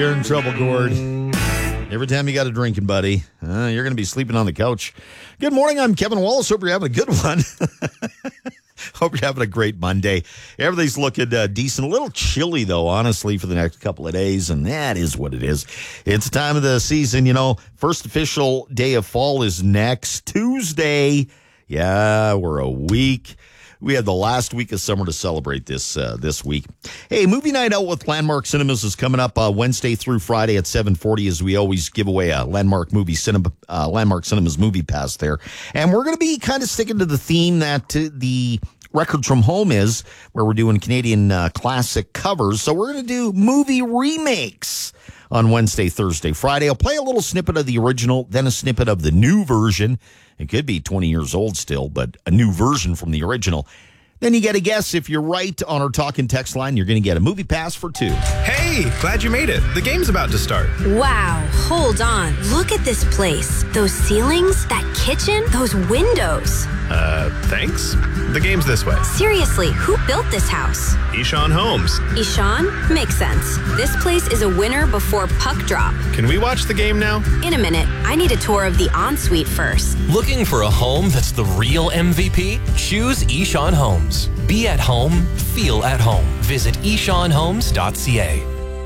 You're in trouble, Gord. Every time you got a drinking, buddy, you're going to be sleeping on the couch. Good morning. I'm Kevin Wallace. Hope you're having a good one. Hope you're having a great Monday. Everything's looking decent. A little chilly, though, honestly, for the next couple of days, and that is what it is. It's the time of the season, you know. First official day of fall is next Tuesday. Yeah, we're a week. We had the last week of summer to celebrate this week. Hey, movie night out with Landmark Cinemas is coming up Wednesday through Friday at 7:40, as we always give away a Landmark Cinemas movie pass there. And we're going to be kind of sticking to the theme that the Records from Home is, where we're doing Canadian classic covers. So we're going to do movie remakes on Wednesday, Thursday, Friday. I'll play a little snippet of the original, then a snippet of the new version. It could be 20 years old still, but a new version from the original. Then you got to guess. If you're right on our talking text line, you're going to get a movie pass for two. Hey, glad you made it. The game's about to start. Wow, hold on. Look at this place. Those ceilings, that kitchen, those windows. Thanks. The game's this way. Seriously, who built this house? Ishan Homes. Ishan? Makes sense. This place is a winner before puck drop. Can we watch the game now? In a minute. I need a tour of the ensuite first. Looking for a home that's the real MVP? Choose Ishan Homes. Be at home, feel at home. Visit ishanhomes.ca.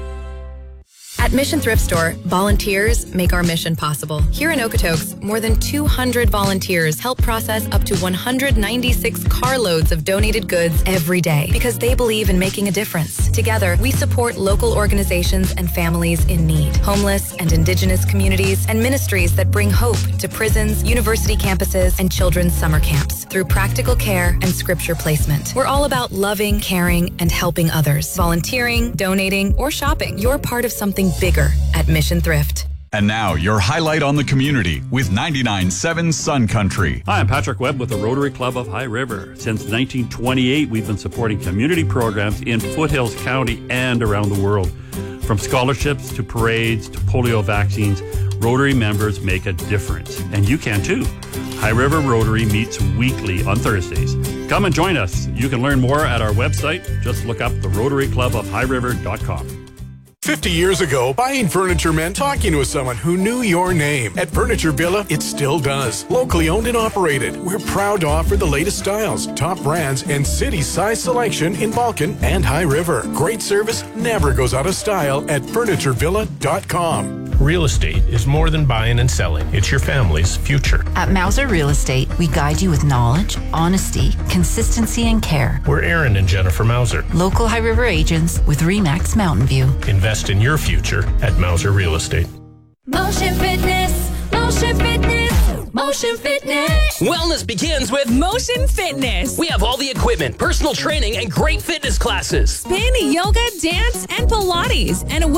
At Mission Thrift Store, volunteers make our mission possible. Here in Okotoks, more than 200 volunteers help process up to 196 carloads of donated goods every day because they believe in making a difference. Together, we support local organizations and families in need, homeless and Indigenous communities, and ministries that bring hope to prisons, university campuses, and children's summer camps through practical care and scripture placement. We're all about loving, caring, and helping others. Volunteering, donating, or shopping. You're part of something bigger at Mission Thrift. And now, your highlight on the community with 99.7 Sun Country. Hi, I'm Patrick Webb with the Rotary Club of High River. Since 1928, we've been supporting community programs in Foothills County and around the world. From scholarships to parades to polio vaccines, Rotary members make a difference. And you can too. High River Rotary meets weekly on Thursdays. Come and join us. You can learn more at our website. Just look up the Rotary Club of HighRiver.com. 50 years ago, buying furniture meant talking with someone who knew your name. At Furniture Villa, it still does. Locally owned and operated, we're proud to offer the latest styles, top brands, and city-size selection in Balkan and High River. Great service never goes out of style at FurnitureVilla.com. Real estate is more than buying and selling. It's your family's future. At Mauser Real Estate, we guide you with knowledge, honesty, consistency, and care. We're Aaron and Jennifer Mauser. Local High River agents with RE/MAX Mountain View. Invest in your future at Mauser Real Estate. Motion Fitness, Motion Fitness, Motion Fitness. Wellness begins with Motion Fitness. We have all the equipment, personal training, and great fitness classes. Spin, yoga, dance, and Pilates. And a